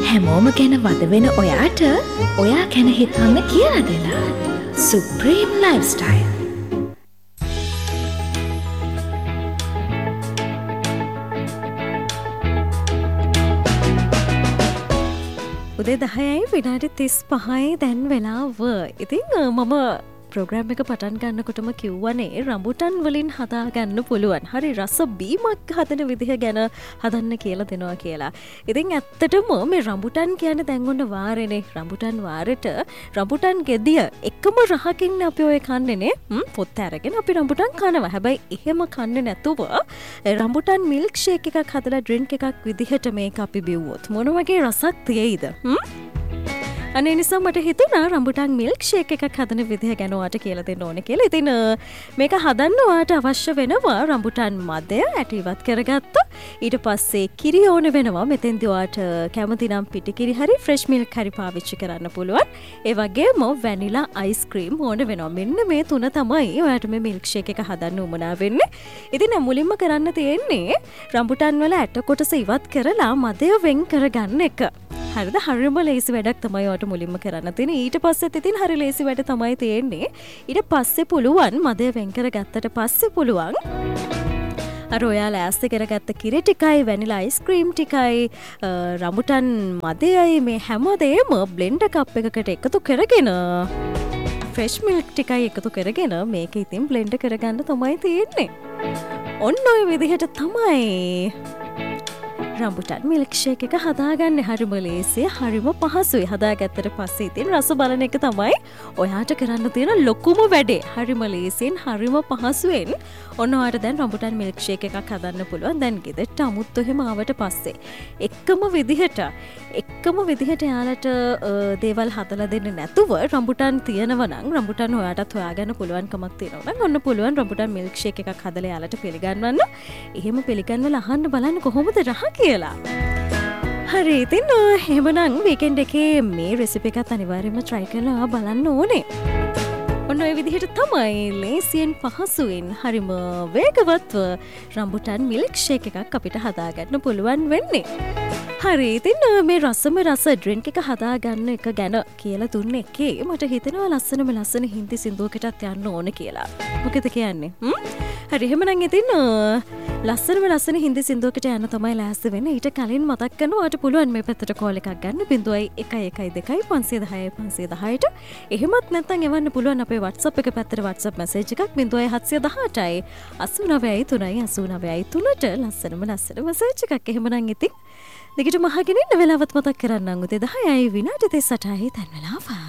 හැමෝම ගැන වද වෙන ඔයාට ඔයා ගැන හිතන්න කියලා දෙලා සුප්‍රීම් ලයිෆ්ස්ටයිල්. උදේ 10යි විනාඩි 35යි දැන් වෙලාව. ඉතින් මම ප්‍රෝග්‍රෑම් එක පටන් ගන්නකොටම කිව්වනේ රඹුටන් වලින් හදාගන්න පුළුවන්. හරි රස බීමක් හදන විදිහ ගැන හදන්න කියලා දෙනවා කියලා. ඉතින් ඇත්තටම මේ රඹුටන් කියන්නේ දැන් ඔන්න වාරේනේ. රඹුටන් වාරෙට රඹුටන් ගෙඩිය එකම රහකින් අපි ඔය කන්නේනේ. පොත් අරගෙන අපි රඹුටන් කනවා. හැබැයි එහෙම කන්නේ නැතුව රඹුටන් මිල්ක් ෂේක් එකක් හදලා ඩ්‍රින්ක් එකක් විදිහට මේක අපි බිව්වොත් මොන වගේ රසක් තියෙයිද? අනේ නිසා මට හිතුණා රඹුටන් මිල්ක් ෂේක් එකක් හදන විදිහ ගැන ඔයාට කියලා දෙන්න ඕනේ කියලා. ඉතින් මේක හදන්න ඔයාට අවශ්‍ය වෙනවා රඹුටන් මදය ඇට ඉවත් කරගත්තා. ඊට පස්සේ කිරි ඕන වෙනවා. මෙතෙන්දී ඔයාට කැමති නම් පිටි කිරි හරි ෆ්‍රෙෂ් මිල්ක් හරි පාවිච්චි කරන්න පුළුවන්. ඒ වගේම වැනිලා අයිස්ක්‍රීම් ඕන වෙනවා. මෙන්න මේ තුන තමයි ඔයාට මේ මිල්ක් ෂේක් එක හදන්න උවමනා වෙන්නේ. ඉතින් මුලින්ම කරන්න තියෙන්නේ රඹුටන් වල ඇට කොටස ඉවත් කරලා මදය වෙන් කරගන්න එක. හරිද? හරිම ලේසි වැඩක් තමයි ඔයාට මුලින්ම කරන්න තියෙන්නේ. ඊට පස්සෙත් ඉතින් හරි ලේසි වැඩ තමයි තියෙන්නේ. ඊට පස්සේ පුළුවන් මදය වෙන් කරගත්තට පස්සේ පුළුවන් අර ඔයාලා ඈස්ති කරගත්ත කිරි ටිකයි වැනිලා අයිස්ක්‍රීම් ටිකයි රඹුටන් මදයයි මේ හැමදේම බ්ලෙන්ඩර් කප් එකකට එකතු කරගෙන ෆ්‍රෙෂ් මිල්ක් ටිකයි එකතු කරගෙන මේක ඉතින් බ්ලෙන්ඩ් කරගන්න තමයි තියෙන්නේ. ඔන්න ඔය විදිහට තමයි රඹුටන් මිල්ක් ෂේක් එක හදාගන්න. හරිම ලේසියි, හරිම පහසුයි. හදාගත්තට පස්සේ ඉතින් රස බලන එක තමයි ඔයාට කරන්න තියෙන ලොකුම වැඩේ. හරිම ලේසියෙන්, හරිම පහසුවෙන් ඔන්න ඔයාට දැන් රඹුටන් මිල්ක් ෂේක් එකක් හදන්න පුළුවන්. දැන් ගෙදරට අමුත්තු එහෙම ආවට පස්සේ එකම විදිහට යාලට දේවල් හදලා දෙන්න නැතුව රඹුටන් තියෙනවා නම් රඹුටන් ඔයාටත් හොයාගන්න පුළුවන්කමක් තියෙනවා නම් ඔන්න පුළුවන් රඹුටන් මිල්ක් ෂේක් එකක් හදලා යාලට පිළිගන්වන්න. එහෙම පිළිගන්වලා අහන්න බලන්න කොහොමද රහ කියලා. හරි ඉතින් එහෙමනම් වීකෙන්ඩ් එකේ මේ රෙසිපි එකත් අනිවාර්යයෙන්ම try කරලා බලන්න ඕනේ. ඔන්න ඔය විදිහට තමයි ලේසියෙන් පහසුවෙන් හරිම වේගවත්ව රඹුටන් මිල්ක් ෂේක් එකක් අපිට හදාගන්න පුළුවන් වෙන්නේ. හරි ඉතින් මේ රසම රස ඩ්‍රින්ක් එක හදාගන්න එක ගැන කියලා දුන්න එකේ මට හිතෙනවා ලස්සන හින්දි සින්දුවකටත් යන්න ඕන කියලා. මොකද කියන්නේ? හරි එහෙමනම් ඉතින් ලස්සන හින්දි සින්දුවකට යන්න තමයි ලෑස්ති වෙන්නේ. ඊට කලින් මතක් කරනවා ඔයාට පුළුවන් මේ පැත්තට කෝල් එකක් ගන්න 0112 510 510ට. එහෙමත් නැත්නම් එවන්න පුළුවන් අපේ WhatsApp එක පැත්තට WhatsApp message එකක් 0718යි 89යි 89ට ලස්සන message එකක්. එහෙමනම් ඉතින් දිගටම අහගෙන ඉන්න වෙලාවත් මතක් කරන්නම්. උදේ 10යි විනාඩි 38යි දැන් වෙලාව.